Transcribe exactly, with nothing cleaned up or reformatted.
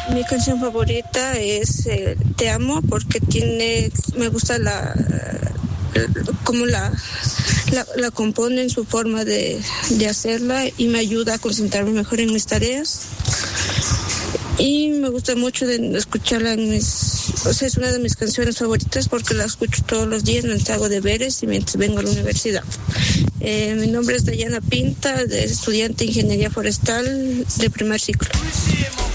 Mi canción favorita es eh, Te Amo, porque tiene, me gusta la, cómo la, la, la compone en su forma de, de hacerla y me ayuda a concentrarme mejor en mis tareas. Y me gusta mucho de escucharla en mis, o sea, es una de mis canciones favoritas porque la escucho todos los días mientras hago deberes y mientras vengo a la universidad. Eh, mi nombre es Dayana Pinta, de estudiante de Ingeniería Forestal de primer ciclo.